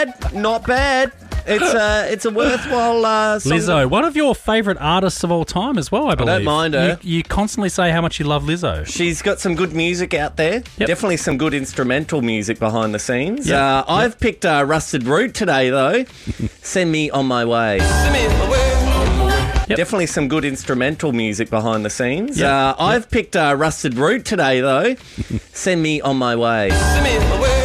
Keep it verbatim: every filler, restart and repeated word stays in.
bad. Not bad. It's a, it's a worthwhile uh, song. Lizzo, one of your favourite artists of all time as well, I believe. I don't mind her. You, you constantly say how much you love Lizzo. She's got some good music out there. Yep. Definitely some good instrumental music behind the scenes. Yep. Uh, I've picked uh, Rusted Root today, though. Send Me On My Way. Yep. Definitely some good instrumental music behind the scenes. Yep. Uh, I've picked uh, Rusted Root today, though. Send Me On My Way.